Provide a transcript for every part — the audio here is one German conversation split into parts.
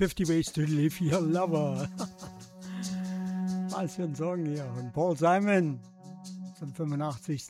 50 Ways to Live Your Lover. Was für ein Song hier von Paul Simon zum 85.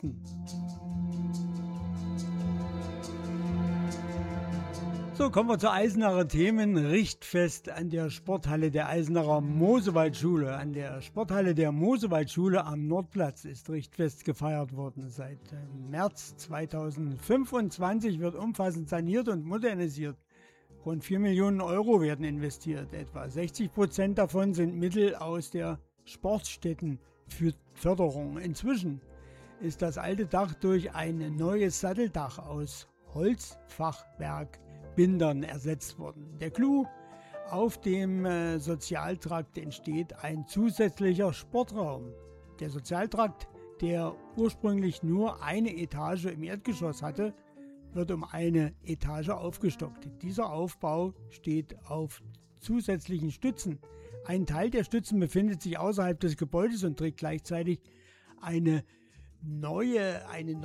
So, kommen wir zu Eisenacher Themen. Richtfest an der Sporthalle der Eisenacher Mosewaldschule. An der Sporthalle der Mosewaldschule am Nordplatz ist Richtfest gefeiert worden. Seit März 2025 wird umfassend saniert und modernisiert. Rund 4 Millionen Euro werden investiert. Etwa 60% davon sind Mittel aus der Sportstättenförderung. Inzwischen ist das alte Dach durch ein neues Satteldach aus Holzfachwerkbindern ersetzt worden. Der Clou: auf dem Sozialtrakt entsteht ein zusätzlicher Sportraum. Der Sozialtrakt, der ursprünglich nur eine Etage im Erdgeschoss hatte, wird um eine Etage aufgestockt. Dieser Aufbau steht auf zusätzlichen Stützen. Ein Teil der Stützen befindet sich außerhalb des Gebäudes und trägt gleichzeitig eine neue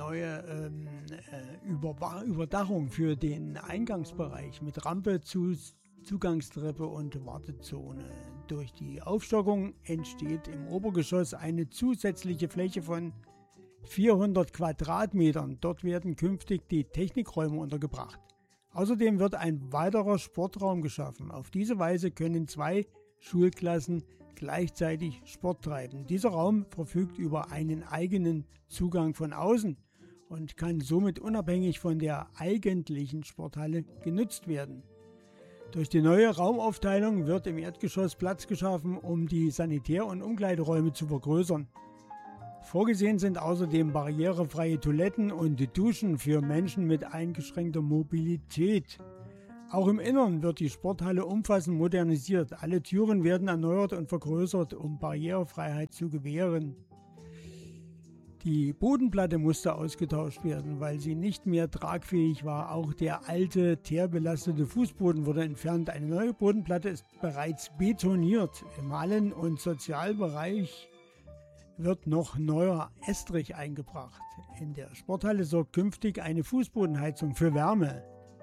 Überdachung für den Eingangsbereich mit Rampe, Zugangstreppe und Wartezone. Durch die Aufstockung entsteht im Obergeschoss eine zusätzliche Fläche von 400 Quadratmetern. Dort werden künftig die Technikräume untergebracht. Außerdem wird ein weiterer Sportraum geschaffen. Auf diese Weise können 2 Schulklassen gleichzeitig Sport treiben. Dieser Raum verfügt über einen eigenen Zugang von außen und kann somit unabhängig von der eigentlichen Sporthalle genutzt werden. Durch die neue Raumaufteilung wird im Erdgeschoss Platz geschaffen, um die Sanitär- und Umkleideräume zu vergrößern. Vorgesehen sind außerdem barrierefreie Toiletten und Duschen für Menschen mit eingeschränkter Mobilität. Auch im Innern wird die Sporthalle umfassend modernisiert. Alle Türen werden erneuert und vergrößert, um Barrierefreiheit zu gewähren. Die Bodenplatte musste ausgetauscht werden, weil sie nicht mehr tragfähig war. Auch der alte, teerbelastete Fußboden wurde entfernt. Eine neue Bodenplatte ist bereits betoniert. Im Hallen- und Sozialbereich wird noch neuer Estrich eingebracht. In der Sporthalle sorgt künftig eine Fußbodenheizung für Wärme.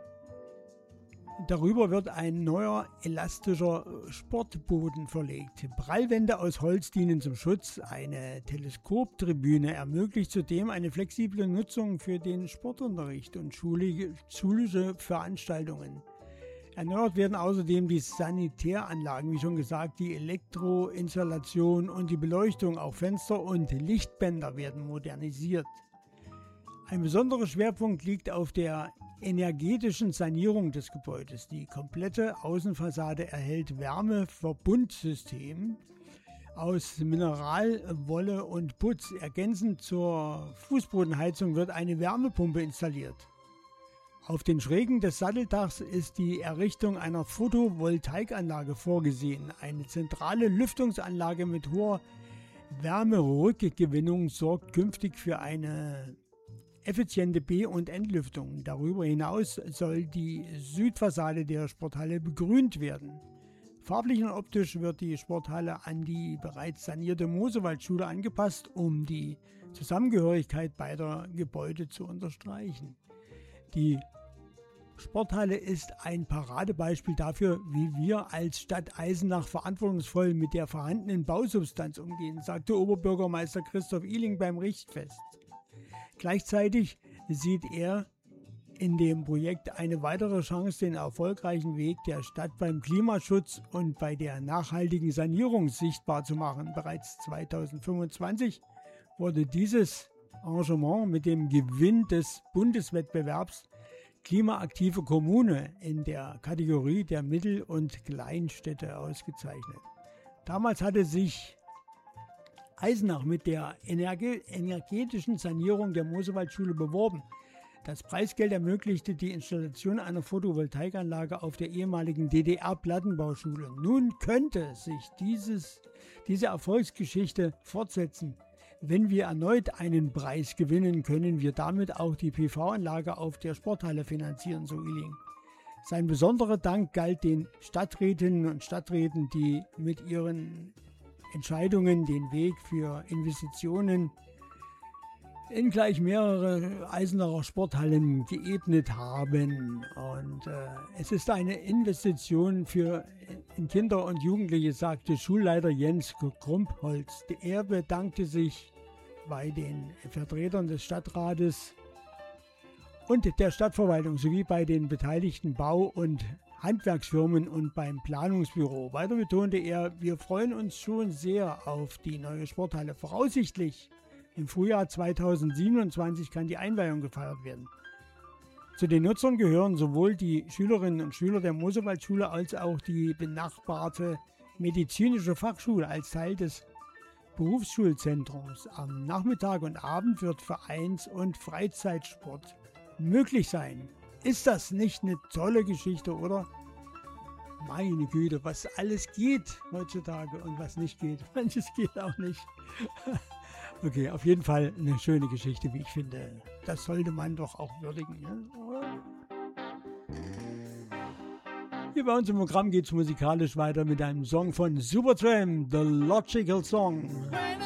Darüber wird ein neuer elastischer Sportboden verlegt. Prallwände aus Holz dienen zum Schutz. Eine Teleskoptribüne ermöglicht zudem eine flexible Nutzung für den Sportunterricht und schulische Veranstaltungen. Erneuert werden außerdem die Sanitäranlagen, wie schon gesagt, die Elektroinstallation und die Beleuchtung. Auch Fenster und Lichtbänder werden modernisiert. Ein besonderer Schwerpunkt liegt auf der energetischen Sanierung des Gebäudes. Die komplette Außenfassade erhält Wärmeverbundsystem aus Mineral, Wolle und Putz. Ergänzend zur Fußbodenheizung wird eine Wärmepumpe installiert. Auf den Schrägen des Satteldachs ist die Errichtung einer Photovoltaikanlage vorgesehen. Eine zentrale Lüftungsanlage mit hoher Wärmerückgewinnung sorgt künftig für eine effiziente B- und Entlüftung. Darüber hinaus soll die Südfassade der Sporthalle begrünt werden. Farblich und optisch wird die Sporthalle an die bereits sanierte Mosewaldschule angepasst, um die Zusammengehörigkeit beider Gebäude zu unterstreichen. Die Sporthalle ist ein Paradebeispiel dafür, wie wir als Stadt Eisenach verantwortungsvoll mit der vorhandenen Bausubstanz umgehen, sagte Oberbürgermeister Christoph Ihling beim Richtfest. Gleichzeitig sieht er in dem Projekt eine weitere Chance, den erfolgreichen Weg der Stadt beim Klimaschutz und bei der nachhaltigen Sanierung sichtbar zu machen. Bereits 2025 wurde dieses Engagement mit dem Gewinn des Bundeswettbewerbs Klimaaktive Kommune in der Kategorie der Mittel- und Kleinstädte ausgezeichnet. Damals hatte sich Eisenach mit der energetischen Sanierung der Mosewaldschule beworben. Das Preisgeld ermöglichte die Installation einer Photovoltaikanlage auf der ehemaligen DDR-Plattenbauschule. Nun könnte sich diese Erfolgsgeschichte fortsetzen. Wenn wir erneut einen Preis gewinnen, können wir damit auch die PV-Anlage auf der Sporthalle finanzieren, so Ihling. Sein besonderer Dank galt den Stadträtinnen und Stadträten, die mit ihren Entscheidungen den Weg für Investitionen in gleich mehrere Eisenacher Sporthallen geebnet haben. Und es ist eine Investition für in Kinder und Jugendliche, sagte Schulleiter Jens Krumpholz. Er bedankte sich bei den Vertretern des Stadtrates und der Stadtverwaltung sowie bei den beteiligten Bau- und Handwerksfirmen und beim Planungsbüro. Weiter betonte er, wir freuen uns schon sehr auf die neue Sporthalle. Voraussichtlich im Frühjahr 2027 kann die Einweihung gefeiert werden. Zu den Nutzern gehören sowohl die Schülerinnen und Schüler der Mosewaldschule als auch die benachbarte medizinische Fachschule als Teil des Berufsschulzentrums. Am Nachmittag und Abend wird Vereins- und Freizeitsport möglich sein. Ist das nicht eine tolle Geschichte, oder? Meine Güte, was alles geht heutzutage und was nicht geht. Manches geht auch nicht. Okay, auf jeden Fall eine schöne Geschichte, wie ich finde. Das sollte man doch auch würdigen. Ja? Hier bei uns im Programm geht es musikalisch weiter mit einem Song von Supertramp, The Logical Song.